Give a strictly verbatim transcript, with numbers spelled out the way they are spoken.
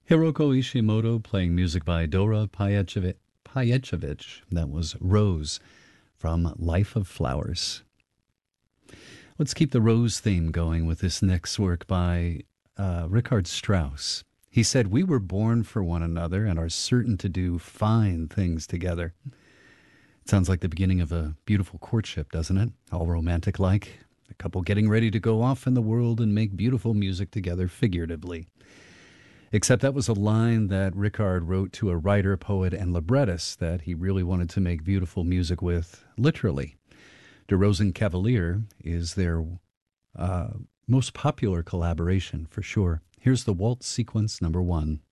Hiroko Ishimoto playing music by Dora Payechevich. Payechevich. That was Rose from Life of Flowers. Let's keep the Rose theme going with this next work by uh, Richard Strauss. He said, "We were born for one another and are certain to do fine things together." It sounds like the beginning of a beautiful courtship, doesn't it? All romantic-like. A couple getting ready to go off in the world and make beautiful music together figuratively. Except that was a line that Richard wrote to a writer, poet, and librettist that he really wanted to make beautiful music with, literally. De Rosenkavalier is their uh, most popular collaboration, for sure. Here's the waltz sequence number one.